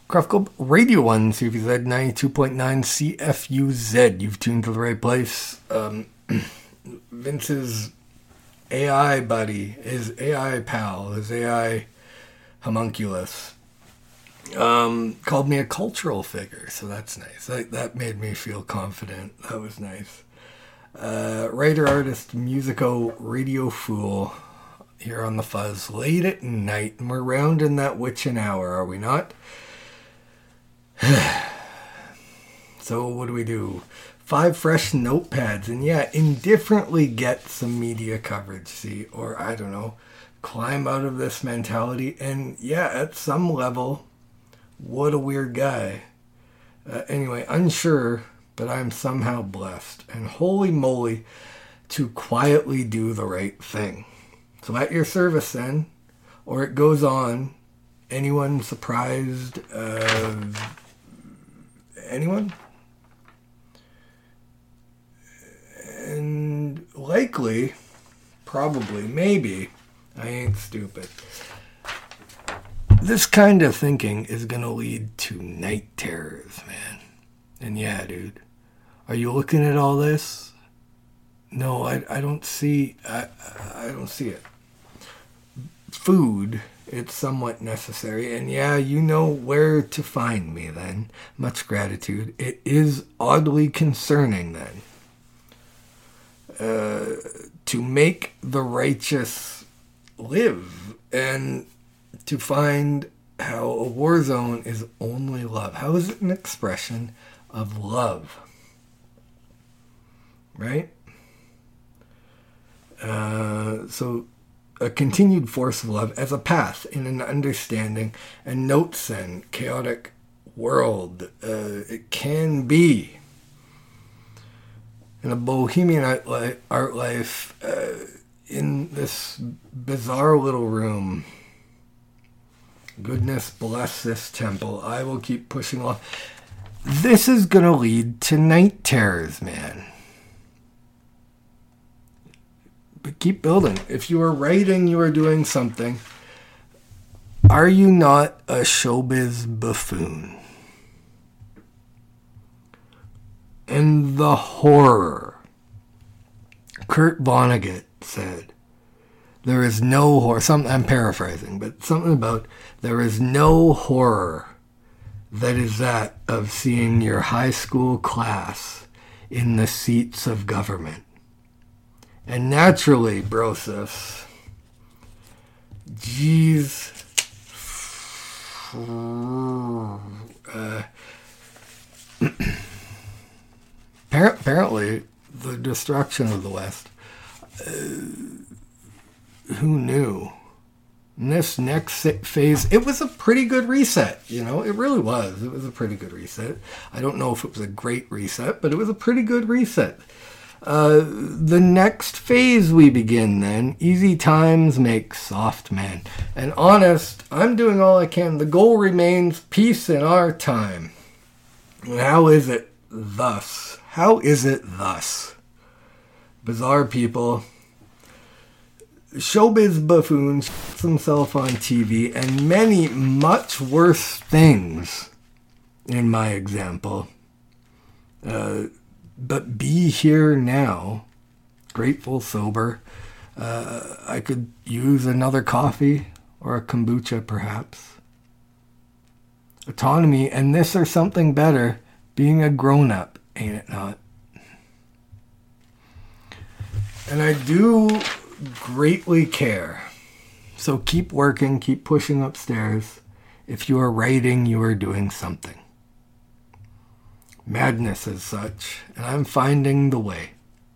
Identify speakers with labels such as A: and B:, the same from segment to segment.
A: Craft Club Radio 1, CFUZ 92.9 CFUZ. You've tuned to the right place. Vince's AI buddy, his AI pal, his AI homunculus, called me a cultural figure, so that's nice. That made me feel confident. That was nice. Writer, artist, musico, radio fool, here on the Fuzz, late at night, and we're rounding that witching hour, are we not? So what do? 5 fresh notepads, and yeah, indifferently get some media coverage, see, or I don't know, climb out of this mentality, and yeah, at some level, what a weird guy. Anyway, unsure, but I'm somehow blessed, and holy moly, to quietly do the right thing. So at your service then, or it goes on. Anyone surprised? Anyone? And likely, probably, maybe, I ain't stupid. This kind of thinking is going to lead to night terrors, man. And yeah, dude, are you looking at all this? No, I don't see, I don't see it. Food, it's somewhat necessary, and yeah, you know where to find me then. Much gratitude. It is oddly concerning then. To make the righteous live, and to find how a war zone is only love. How is it an expression of love? Right? So a continued force of love as a path in an understanding and notes in chaotic world. It can be in a bohemian art life, in this bizarre little room. Goodness bless this temple. I will keep pushing along. This is going to lead to night terrors, man. But keep building. If you are writing, you are doing something. Are you not a showbiz buffoon? And the horror. Kurt Vonnegut said, there is no horror. I'm paraphrasing, but something about there is no horror that is that of seeing your high school class in the seats of government. And naturally, Broseph, geez, apparently the destruction of the West, who knew? In this next phase, it was a pretty good reset, you know, it really was. It was a pretty good reset. I don't know if it was a great reset, but it was a pretty good reset. The next phase we begin then, easy times make soft men. And honest, I'm doing all I can. The goal remains peace in our time. And how is it thus? How is it thus? Bizarre people, showbiz buffoons, himself on TV, and many much worse things, in my example. But be here now, grateful, sober. I could use another coffee or a kombucha, perhaps. Autonomy, and this or something better, being a grown-up, ain't it not? And I do greatly care. So keep working, keep pushing upstairs. If you are writing, you are doing something. Madness as such, and I'm finding the way.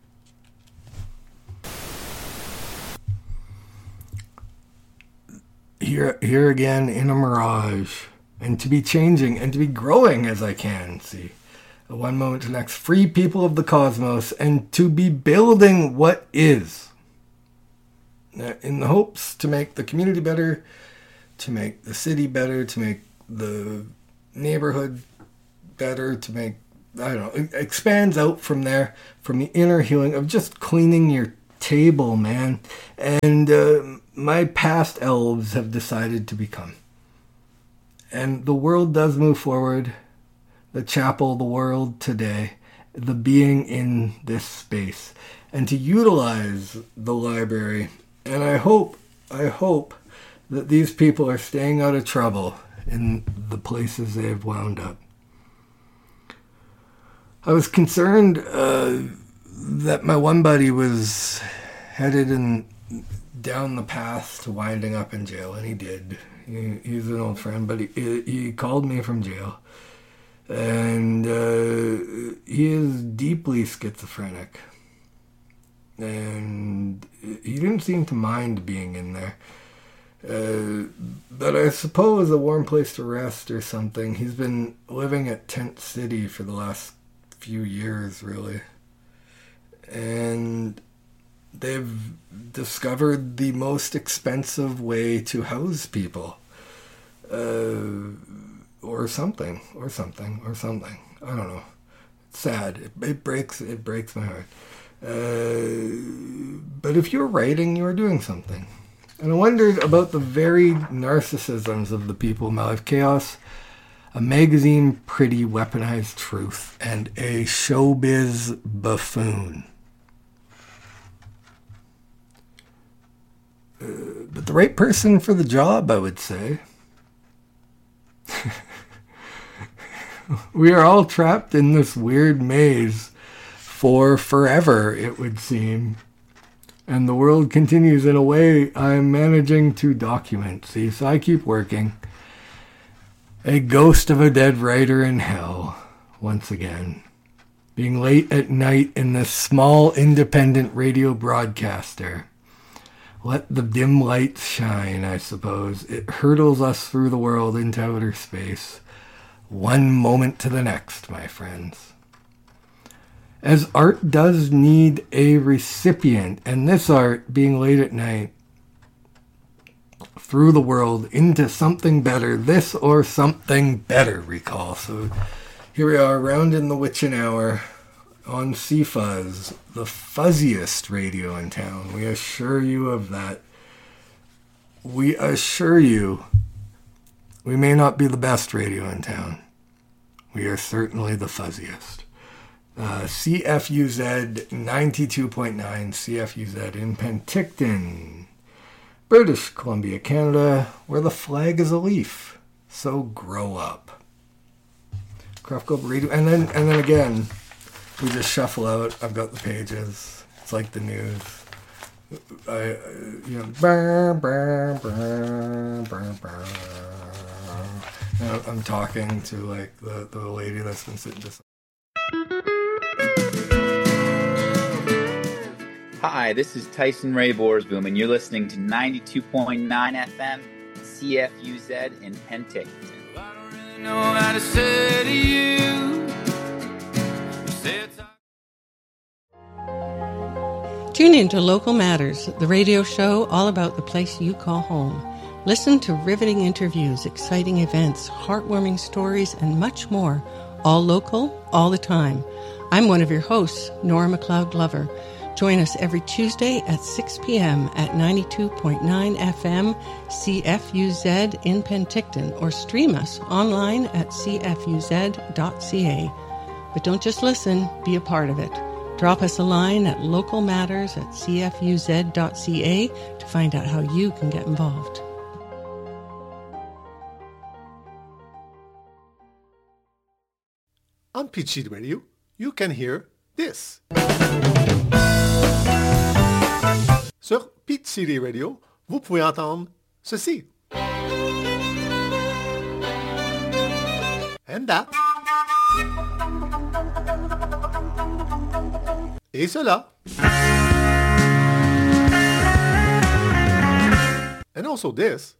A: Here again in a mirage, and to be changing and to be growing as I can see. One moment to the next, free people of the cosmos, and to be building what is. In the hopes to make the community better, to make the city better, to make the neighborhood better, to make, I don't know, it expands out from there, from the inner healing of just cleaning your table, man. And my past elves have decided to become. And the world does move forward. The chapel, the world today, the being in this space. And to utilize the library. And I hope that these people are staying out of trouble in the places they've wound up. I was concerned that my one buddy was headed down the path to winding up in jail, and he did. He's an old friend, but he called me from jail. And he is deeply schizophrenic. And he didn't seem to mind being in there. But I suppose a warm place to rest or something. He's been living at Tent City for the last few years, really. And they've discovered the most expensive way to house people. Or something. I don't know. It's sad. It breaks my heart. But if you're writing, you're doing something. And I wondered about the very narcissisms of the people. Malive Chaos, a magazine pretty weaponized truth, and a showbiz buffoon. But the right person for the job, I would say. We are all trapped in this weird maze for forever, it would seem. And the world continues in a way I'm managing to document. See, so I keep working. A ghost of a dead writer in hell, once again. Being late at night in this small independent radio broadcaster. Let the dim lights shine, I suppose. It hurtles us through the world into outer space. One moment to the next, my friends. As art does need a recipient, and this art, being late at night, through the world into something better, this or something better, recall. So here we are, rounding the witching hour on CFuzz, the fuzziest radio in town. We assure you of that. We assure you, we may not be the best radio in town. We are certainly the fuzziest. CFUZ 92.9, CFUZ in Penticton, British Columbia, Canada, where the flag is a leaf. So grow up. Craft Club Radio, and then again, we just shuffle out. I've got the pages. It's like the news. I'm talking to like the lady that's been sitting just.
B: Hi, this is Tyson Ray Borsboom, and you're listening to 92.9 FM CFUZ in Penticton. Well, I don't really know how to say to you.
C: Tune in to Local Matters, the radio show all about the place you call home. Listen to riveting interviews, exciting events, heartwarming stories, and much more. All local, all the time. I'm one of your hosts, Nora McLeod Glover. Join us every Tuesday at 6 p.m. at 92.9 FM CFUZ in Penticton, or stream us online at cfuz.ca. But don't just listen, be a part of it. Drop us a line at localmatters@cfuz.ca to find out how you can get involved.
D: On Peach Seed Radio, you can hear this. Sur Peach City Radio, vous pouvez entendre ceci. And that. Et cela. And also this.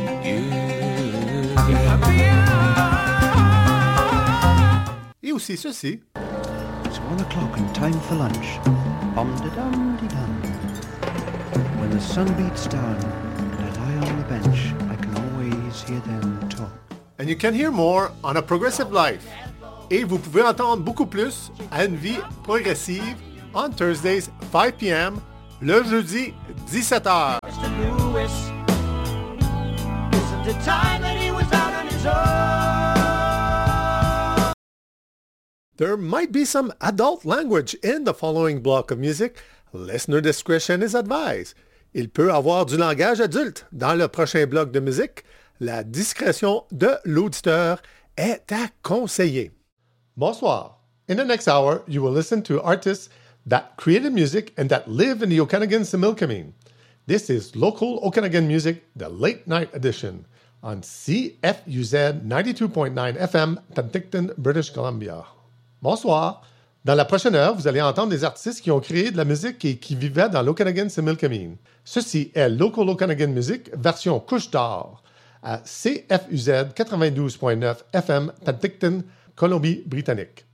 D: Et aussi ceci.
E: It's 1 o'clock and time for lunch. Bum-de-dum-de-dum. When the sun beats down and I lie on the bench, I can always hear them talk.
D: And you can hear more on A Progressive Life. Et vous pouvez entendre beaucoup plus à Une Vie Progressive on Thursdays 5 p.m. le jeudi 17h.
F: Mr. Lewis, isn't it time that he was out on his own?
D: There might be some adult language in the following block of music. Listener discretion is advised. Il peut avoir du langage adulte dans le prochain bloc de musique. La discrétion de l'auditeur est à conseiller. Bonsoir. In the next hour, you will listen to artists that created music and that live in the Okanagan-Similkameen. This is Local Okanagan Music, the Late Night Edition, on CFUZ 92.9 FM, Penticton, British Columbia. Bonsoir. Dans la prochaine heure, vous allez entendre des artistes qui ont créé de la musique et qui vivaient dans l'Okanagan-Similkameen. Ceci est Local Okanagan Music, version couche d'or, à CFUZ 92.9 FM, Penticton, Colombie-Britannique.